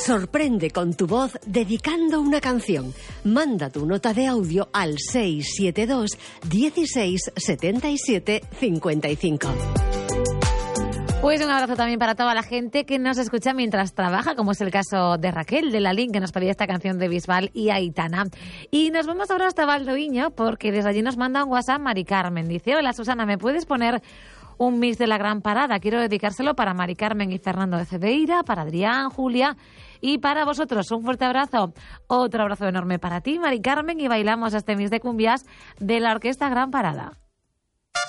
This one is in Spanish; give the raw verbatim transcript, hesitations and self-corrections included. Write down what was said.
Sorprende con tu voz dedicando una canción. Manda tu nota de audio al seis siete dos, dieciséis, setenta y siete, cincuenta y cinco. Pues un abrazo también para toda la gente que nos escucha mientras trabaja, como es el caso de Raquel, de Lalín, que nos pedía esta canción de Bisbal y Aitana. Y nos vamos ahora hasta Valdoviño, porque desde allí nos manda un WhatsApp Mari Carmen. Dice: hola Susana, ¿me puedes poner un mix de La Gran Parada? Quiero dedicárselo para Mari Carmen y Fernando de Cedeira, para Adrián, Julia y para vosotros. Un fuerte abrazo. Otro abrazo enorme para ti, Mari Carmen, y bailamos este mix de cumbias de la Orquesta Gran Parada.